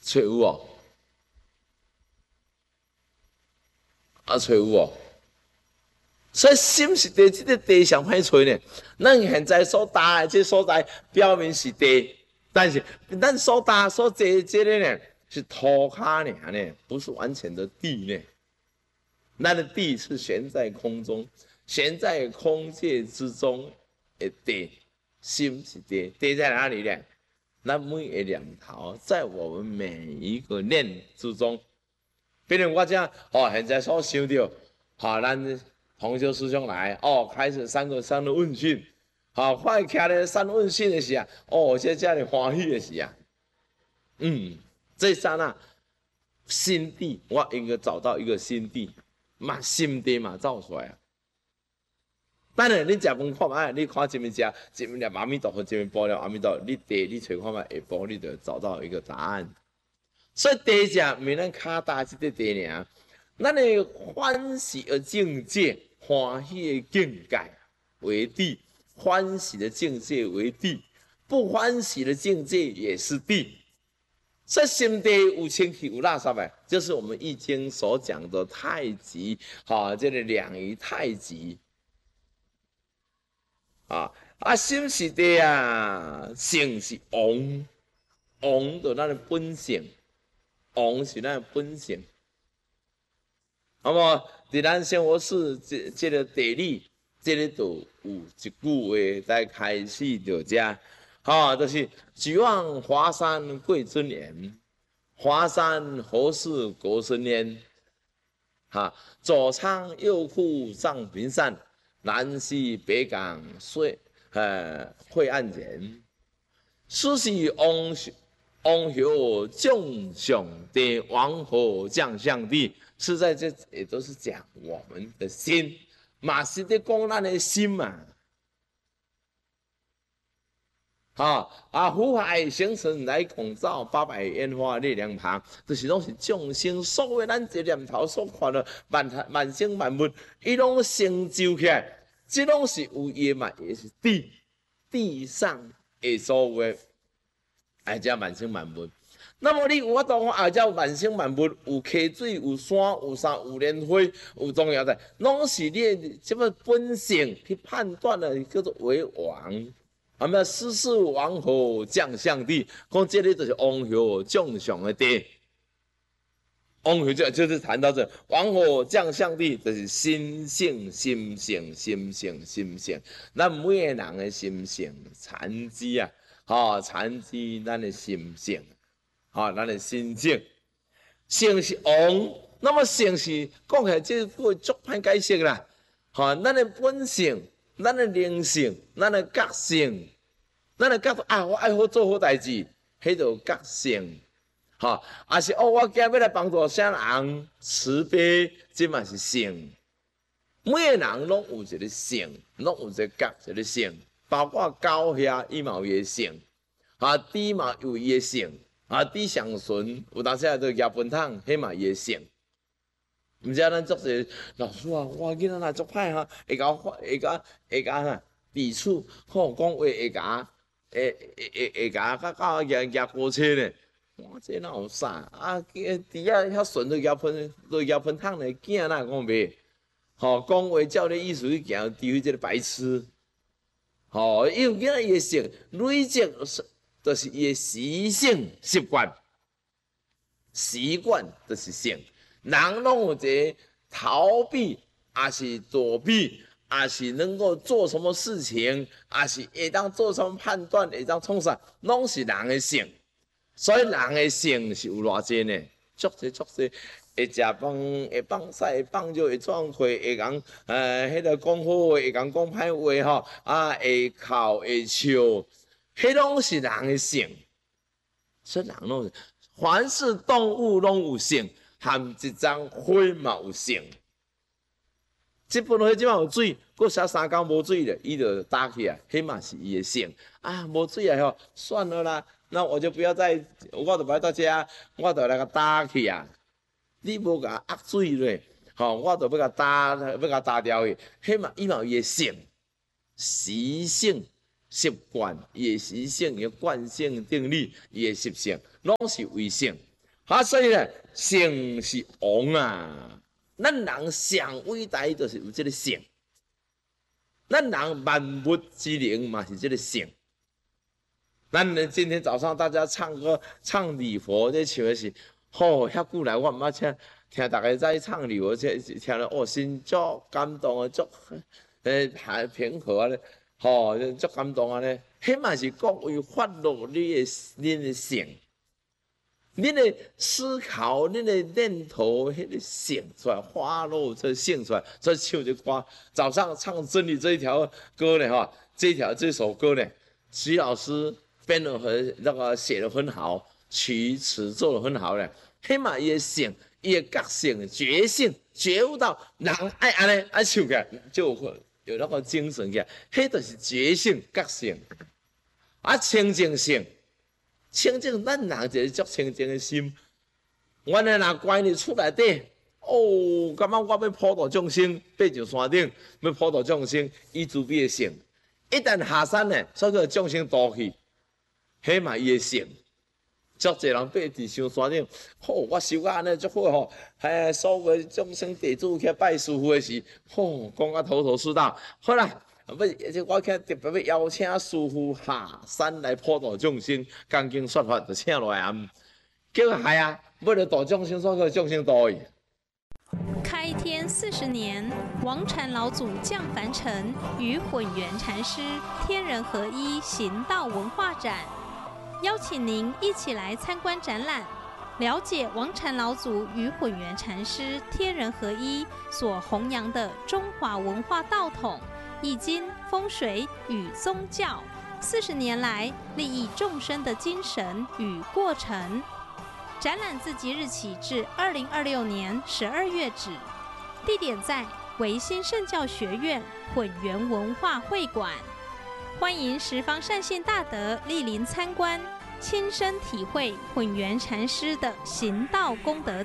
找有哦，找有哦。所以心是地，这个地上歹找呢。咱现在所搭的这所在，表面是地，但是咱所搭所坐这个呢，是土骹尔呢，不是完全的地呢。咱的地是悬在空中，悬在空界之中的地，心是地，地在哪里呢？咱每个念头，在我们每一个念之中。比如我讲，现在所想到，咱同修师兄来，开始三个问讯，快徛咧三问讯的时啊，这叫你欢喜的时啊，这刹那心地，我应该找到一个心地，心地嘛造出来啊。当然，你食饭看卖，你看一面食，一面念阿弥陀佛，一面报了阿弥陀佛，你地你找看卖，下晡你就找到一个答案。所以地者，唔是咱脚踏这个地尔，咱的欢喜的境界、欢喜的境界为地，欢喜的境界为地，不欢喜的境界也是地。这心地有清气有垃圾的，就是我们易经所讲的太极，这个两仪太极。心是地啊，性是王，王就咱的本性，王是咱的本性。那么，在咱生活室这个地理，这里就有一句话在开始就讲，就是举望华山贵尊严，华山何事国生焉？左苍右岵上平山。南溪北港晦暗然，此是王侯将相地，王侯将相地，是在这也都是讲我们的心，嘛是在讲咱的心嘛。苦海行深来共照，800烟花烈两旁，就是拢是众生所有咱这念头所看的万生万物，伊拢成就起来，这拢是有业嘛，也是地上的所有，叫万生万物。那么你有法度讲叫万生万物，有溪水，有山，有啥，有莲花，有重要的，拢是你的什么本性去判断的，叫做为王。斯是王侯将相地，讲这里就是王侯将相的地。王侯就是谈到这王侯将相地，就是心性、心性、心性、心性。咱每个人的心性残疾啊，残疾咱的心性，咱的心性。性是王，那么性是讲起来这个足歹解释啦。咱的本性，咱的灵性，咱的觉性。咱的觉我爱好做好代志，迄就觉性，也是我今要来帮助啥人，慈悲，这嘛是性。每个人拢有一个性，拢有一个觉，一个性，包括狗遐，伊嘛有伊个性，猪嘛有伊个性，猪上纯，有当时啊，就牙粪桶，迄嘛伊个性。毋知咱做些老师啊，我囡仔若做歹会甲抵触，讲话会甲。会甲到牙锅车呢？哇，这哪有啥？底下遐顺着牙喷桶的囝哪讲袂？讲话照你意思去行，除非这个白痴。伊有囡仔伊的性，累积就是伊的习性习惯，习惯就是性。人拢有一个逃避，也是躲避。也是能够做什么事情，也是会当做什么判断，会当创啥，拢是人的性。所以人的性是有偌济呢？足济，会食饭，会放屎，会放尿，会创气，会讲迄个讲好话，会讲讲歹话会哭会笑，迄拢是人的性。所以人拢，凡是动物拢有性，含一张花嘛有性。这盆花即摆有水，过写3工无水了，伊就打起来，迄嘛是伊的性无水啊算了啦，那我就不要再，我就不要到遮，我就来甲打起啊。你无甲压水咧，我就要甲打掉去，迄嘛伊嘛有伊的性、习性、习惯，伊的习性、伊的惯性定律，伊的习性，拢是为性。 所以呢，性是王啊。咱人上伟大就是有这个性，咱人万物之灵嘛是这个性。咱今天早上大家唱歌唱礼佛，这唱的是，遐久来我毋捌听大家在唱礼佛，听了心足感动啊，足还平和啊咧，足感动啊咧。迄嘛是各位发露恁的性。恁的思考，恁的念头，迄个显出来，花露这显出来，所以唱这歌。早上唱真理这一条歌呢，这首歌呢，徐老师编的和那个写的很好，曲词做的很好呢。起码伊的性，伊的觉性、觉性，觉悟到人爱安尼爱唱起来，就有那个精神起来，迄就是觉性、觉性，清净性。清净，咱人就是足清净的心。阮的人乖你厝内底，感觉我要普度众生，爬上山顶要普度众生，以慈悲的性。一旦下山呢，所以众生多去，迄嘛伊的性。足侪人爬伫上山顶，我修啊安尼足好所有众生弟子去拜师傅的时，讲啊头头是道。好啦。我特别要邀请师父下山来普度众生，讲经说法就请落来叫海啊，为了度众生，所以众生多。 开天40年，王禅老祖降凡尘，与混元禅师天人合一行道文化展，邀请您一起来参观展览，了解王禅老祖与混元禅师天人合一所弘扬的中华文化道统。易经、风水与宗教40年来利益众生的精神与过程。展览自即日起至2026年12月止，地点在维新圣教学院混元文化会馆。欢迎十方善信大德莅临参观，亲身体会混元禅师的行道功德。